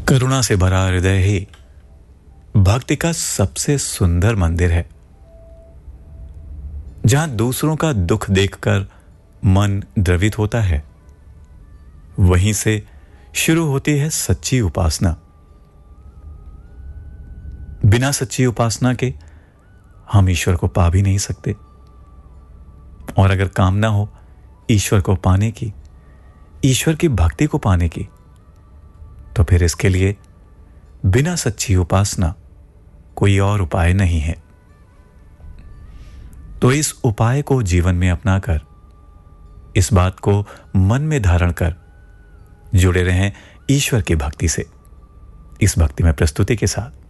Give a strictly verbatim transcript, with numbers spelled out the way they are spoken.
करुणा से भरा हृदय ही भक्ति का सबसे सुंदर मंदिर है, जहां दूसरों का दुख देखकर मन द्रवित होता है। वहीं से शुरू होती है सच्ची उपासना। बिना सच्ची उपासना के हम ईश्वर को पा भी नहीं सकते, और अगर कामना हो ईश्वर को पाने की, ईश्वर की भक्ति को पाने की, तो फिर इसके लिए बिना सच्ची उपासना कोई और उपाय नहीं है। तो इस उपाय को जीवन में अपनाकर, इस बात को मन में धारण कर जुड़े रहें ईश्वर की भक्ति से, इस भक्ति में प्रस्तुति के साथ।